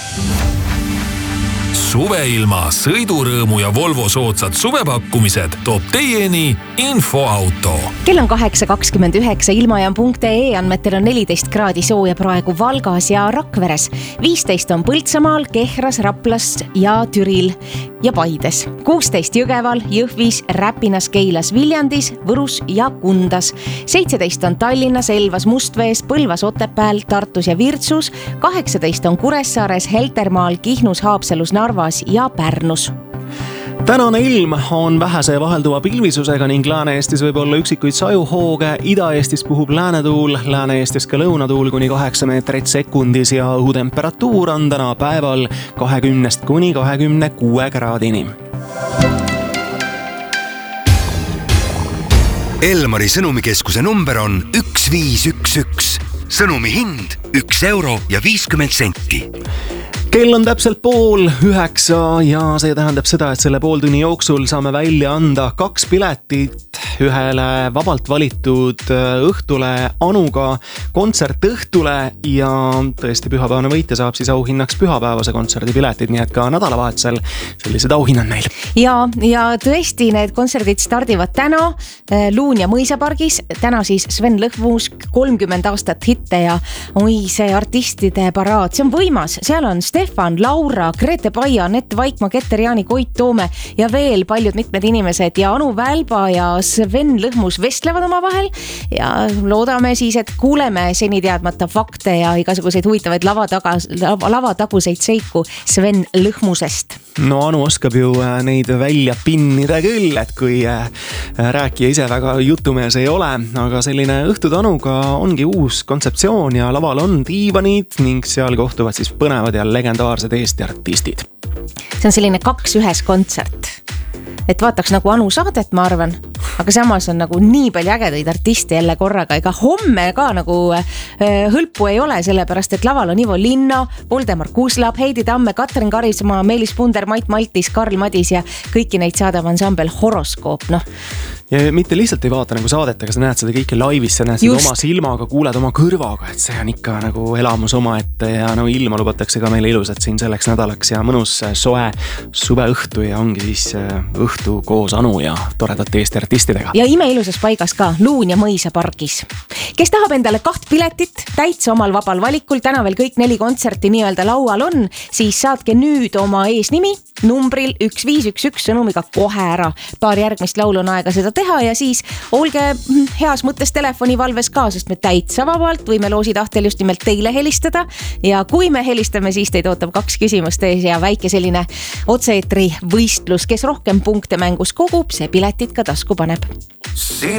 Suveilma, sõidurõõmu ja Volvo soodsad suvepakkumised toob teieni Infoauto. Kell on 8.29, ilmajaam.ee andmetel on 14 kraadi sooja praegu Valgas ja Rakveres. 15 on Põltsamaal, Kehras, Raplas ja Türil ja Paides. 16 Jõgeval, Jõhvis, Räpinas, Keilas, Viljandis, Võrus ja Kundas. 17 on Tallinnas, Elvas, Mustvees, Põlvas, Otepääl, Tartus ja Virtsus. 18 on Kuressaares, Heltermaal, Kihnus, Haapsalus, Narvas ja Pärnus. Tänane ilm on vähese vahelduva pilvisusega ning Lääne-Eestis võib olla üksikuid sajuhooge. Ida-Eestis puhub läänetuul, Lääne-Eestis ka lõunatuul kuni 8 meetrit sekundis ja õhutemperatuur on täna päeval 20 kuni 26 kraadini. Elmari sõnumikeskuse number on 1511. Sõnumi hind 1 euro ja 50 senti. Kell on täpselt 8:30 ja see tähendab seda, et selle pooltunni jooksul saame välja anda 2 piletit ühele vabalt valitud õhtule Anuga kontsertõhtule ja tõesti pühapäevane võitja saab siis auhinnaks pühapäevase kontserdi piletid, nii et ka nädalavahetusel sellised auhinnad meil. Ja tõesti need kontserdid stardivad täna Luun ja Mõisapargis, täna siis Sven Lõhmus 30 aastat hitte ja oi see artistide paraad, see on võimas, seal on Stefan, Laura, Grete Paia, Anett Vaikmaa, Keter Jaani, Koit Toome ja veel paljud mitmed inimesed ja Anu Välba ja Sven Lõhmus vestlevad oma vahel ja loodame siis, et kuuleme seni teadmata fakte ja igasuguseid huvitavaid lavataguseid seiku Sven Lõhmusest. No Anu oskab ju neid välja pinnida küll, et kui rääkija ise väga jutumees ei ole, aga selline õhtud Anuga ongi uus kontseptsioon ja laval on diivanid ning seal kohtuvad siis põnevad ja legendaarsed Eesti artistid. See on selline 2-1 kontsert. Et vaataks nagu Anu saadet, ma arvan, aga samas on nagu nii palju ägedaid artiste jälle korraga, ega homme ka nagu hõlpu ei ole, sellepärast et laval on Ivo Linna, Voldemar Kuuslap, Heidi Tamme, Katrin Karismaa, Meelis Punder, Mait Maltis, Karl Madis ja kõiki neid saadab ansambel Horoskoop, Ja mitte lihtsalt ei vaata nagu saadet, aga sa näed seda kõike laivis, sa näed seda oma silmaga, kuuled oma kõrvaga, et see on ikka nagu elamus oma ette ja no ilma lubatakse ka meile ilusat siin selleks nädalaks ja mõnus soe suveõhtu ja ongi siis õhtu koos Anu ja toredate Eesti artistidega. Ja imeilusas paigas ka Luun ja Mõisapargis. Kes tahab endale 2 piletit täitsa omal vabal valikul, täna veel kõik 4 kontserti nii-öelda laual on, siis saatke nüüd oma eesnimi numbril 1511 sõnumiga kohe ära. Paar järgmist laulu on aega seda teha ja siis olge heas mõttes telefonivalves ka, sest me täitsa vabalt võime loosi tahtel just nimelt teile helistada ja kui me helistame, siis teid ootab 2 küsimust ees ja väike selline otse-eetri võistlus, kes rohkem punkte mängus kogub, see piletid ka tasku paneb.